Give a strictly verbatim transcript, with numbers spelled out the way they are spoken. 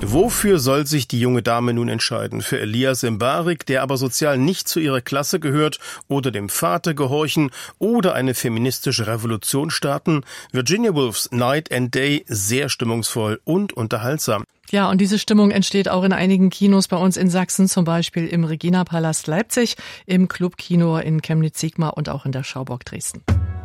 Wofür soll sich die junge Dame nun entscheiden? Für Elias Mbarek, der aber sozial nicht zu ihrer Klasse gehört, oder dem Vater gehorchen oder eine feministische Revolution starten? Virginia Woolfs Night and Day, sehr stimmungsvoll und unterhaltsam. Ja, und diese Stimmung entsteht auch in einigen Kinos bei uns in Sachsen, zum Beispiel im Regina Palast Leipzig, im Clubkino in Chemnitz-Sigma und auch in der Schauburg Dresden.